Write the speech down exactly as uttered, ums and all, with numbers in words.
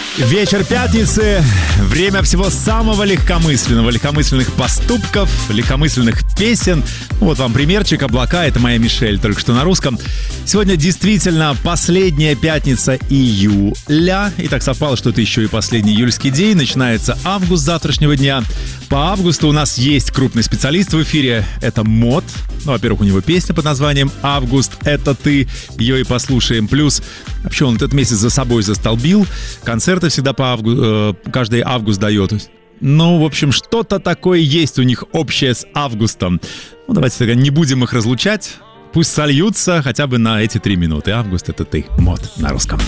Вечер пятницы. Время всего самого легкомысленного. Легкомысленных поступков, легкомысленных песен. Вот вам примерчик. «Облака» — это моя Мишель, только что на русском. Сегодня действительно последняя пятница июля. И так совпало, что это еще и последний июльский день. Начинается август завтрашнего дня. По августу у нас есть крупный специалист в эфире. Это Мот. Ну, во-первых, у него песня под названием «Август — это ты». Ее и послушаем. Плюс вообще он этот месяц за собой застолбил. Концерты всегда по августу, э, каждый август дает. Ну, в общем, что-то такое есть у них общее с августом. Ну, давайте тогда не будем их разлучать. Пусть сольются хотя бы на эти три минуты. «Август — это ты». Мот на русском.